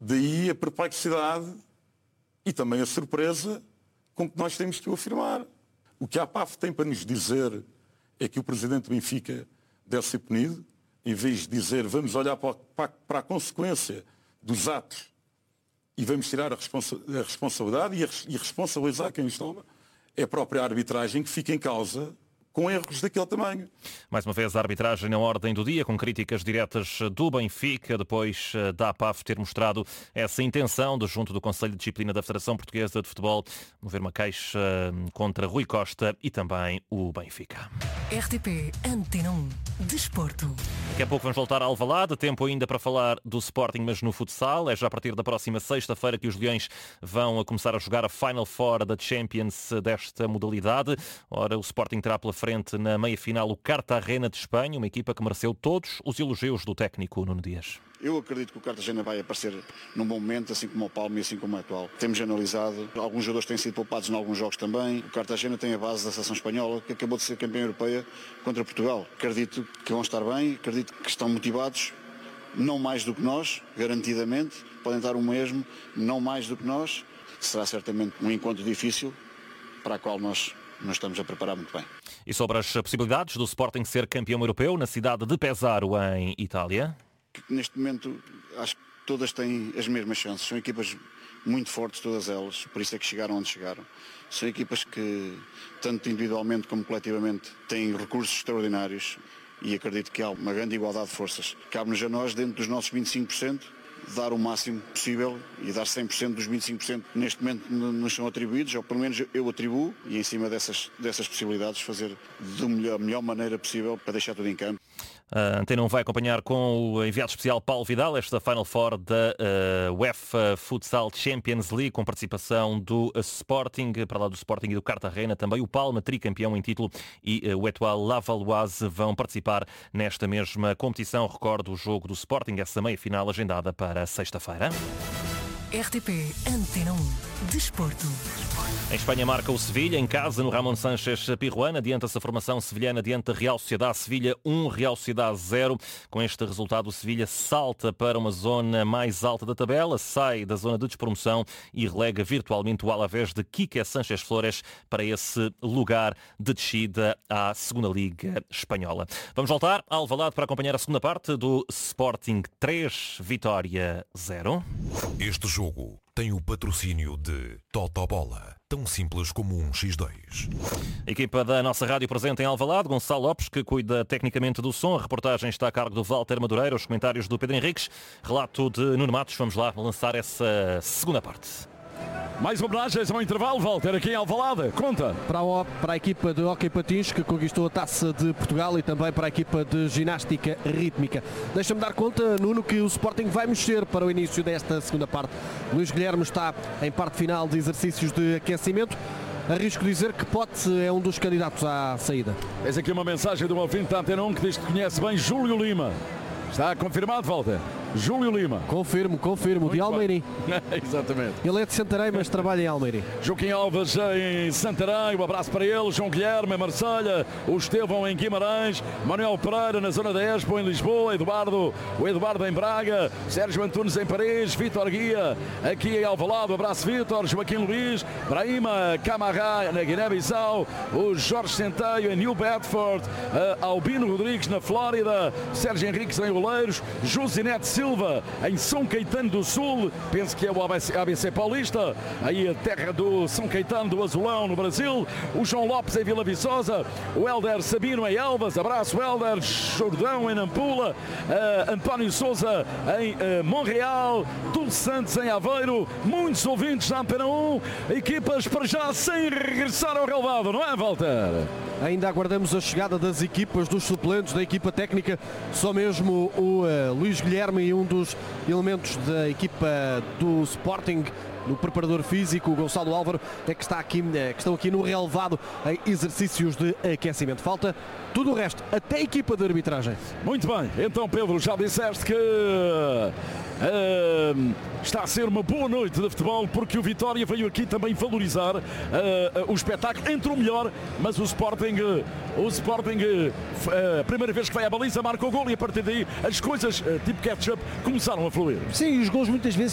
Daí a perplexidade e também a surpresa com que nós temos que o afirmar. O que a APAF tem para nos dizer é que o presidente do Benfica deve ser punido, em vez de dizer vamos olhar para a consequência dos atos e vamos tirar a responsabilidade e responsabilizar quem os toma, é a própria arbitragem que fica em causa com erros daquele tamanho. Mais uma vez a arbitragem na ordem do dia, com críticas diretas do Benfica, depois da APAF ter mostrado essa intenção de, junto do Conselho de Disciplina da Federação Portuguesa de Futebol, mover uma queixa contra Rui Costa e também o Benfica. RTP Antena 1 Desporto. Daqui a pouco vamos voltar a Alvalade, tempo ainda para falar do Sporting, mas no futsal. É já a partir da próxima sexta-feira que os Leões vão começar a jogar a Final Four da Champions desta modalidade. Ora, o Sporting terá pela frente na meia-final o Cartagena de Espanha, uma equipa que mereceu todos os elogios do técnico Nuno Dias. Eu acredito que o Cartagena vai aparecer num bom momento, assim como o Palme e assim como o atual. Temos analisado, alguns jogadores têm sido poupados em alguns jogos também. O Cartagena tem a base da seleção espanhola, que acabou de ser campeã europeia contra Portugal. Acredito que vão estar bem, acredito que estão motivados, não mais do que nós, garantidamente. Podem estar o mesmo, não mais do que nós. Será certamente um encontro difícil, para o qual nós estamos a preparar muito bem. E sobre as possibilidades do Sporting ser campeão europeu na cidade de Pesaro, em Itália? Neste momento, acho que todas têm as mesmas chances. São equipas muito fortes, todas elas, por isso é que chegaram onde chegaram. São equipas que, tanto individualmente como coletivamente, têm recursos extraordinários e acredito que há uma grande igualdade de forças. Cabe-nos a nós, dentro dos nossos 25%, dar o máximo possível e dar 100% dos 25% que neste momento nos são atribuídos, ou pelo menos eu atribuo, e em cima dessas possibilidades fazer da melhor maneira possível para deixar tudo em campo. A Antena 1 vai acompanhar com o enviado especial Paulo Vidal esta Final Four da UEFA Futsal Champions League, com participação do Sporting, para lá do Sporting e do Cartagena, também o Palma, tricampeão em título, e o Etoile Lavalloise vão participar nesta mesma competição. Recordo o jogo do Sporting, essa meia-final agendada para sexta-feira. RTP Antena 1 Desporto. Em Espanha marca o Sevilha, em casa, no Ramon Sánchez Pizjuán. Adianta-se a formação sevilhana diante da Real Sociedade. Sevilha 1, Real Sociedade 0. Com este resultado, o Sevilha salta para uma zona mais alta da tabela, sai da zona de despromoção e relega virtualmente o Alavés de Quique Sánchez Flores para esse lugar de descida à Segunda Liga Espanhola. Vamos voltar a Alvalade para acompanhar a segunda parte do Sporting 3, Vitória 0. Este jogo tem o patrocínio de Totobola, tão simples como um X2. A equipa da nossa rádio presente em Alvalade, Gonçalo Lopes, que cuida tecnicamente do som. A reportagem está a cargo do Walter Madureira, os comentários do Pedro Henriques, relato de Nuno Matos. Vamos lá lançar essa segunda parte. Mais homenagens ao intervalo, Walter, aqui em Alvalade. Conta. Para a equipa de hóquei patins, que conquistou a Taça de Portugal, e também para a equipa de ginástica rítmica. Deixa-me dar conta, Nuno, que o Sporting vai mexer para o início desta segunda parte. Luís Guilherme está em parte final de exercícios de aquecimento. Arrisco dizer que Pote é um dos candidatos à saída. Tens aqui uma mensagem de um ouvinte da Antena 1 que diz que conhece bem Júlio Lima. Está confirmado, Walter? Júlio Lima. Confirmo, de Almeirim. Exatamente. Ele é de Santarém, mas trabalha em Almeirim. Joaquim Alves em Santarém, um abraço para ele. João Guilherme em Marselha, o Estevão em Guimarães, Manuel Pereira na zona da Expo em Lisboa, o Eduardo em Braga, Sérgio Antunes em Paris, Vítor Guia aqui em Alvalade, um abraço Vítor, Joaquim Luís, Brahima Camará na Guiné-Bissau, o Jorge Centeio em New Bedford, Albino Rodrigues na Flórida, Sérgio Henriques em Oleiros, Josinete Silva em São Caetano do Sul, penso que é o ABC Paulista, aí a terra do São Caetano do Azulão no Brasil, o João Lopes em Vila Viçosa, o Helder Sabino em Elvas, abraço Helder, Jordão em Nampula, António Souza em Montreal, Dulce Santos em Aveiro, muitos ouvintes da Antena 1, equipas para já sem regressar ao relevado, não é, Walter? Ainda aguardamos a chegada das equipas, dos suplentes da equipa técnica, só mesmo o Luís Guilherme e um dos elementos da equipa do Sporting, no preparador físico, o Gonçalo Álvaro, é que estão aqui no relevado em exercícios de aquecimento. Falta tudo o resto, até a equipa de arbitragem. Muito bem, então Pedro, já disseste que está a ser uma boa noite de futebol, porque o Vitória veio aqui também valorizar o espetáculo entre o melhor, mas o Sporting, a primeira vez que vai à baliza, marca o gol e a partir daí as coisas, tipo ketchup, começaram a fluir. Sim, os gols muitas vezes